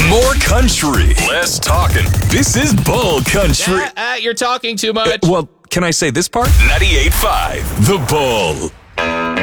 More country, less talking. This is Bull Country. You're talking too much. Well, can I say this part? 98.5, The Bull.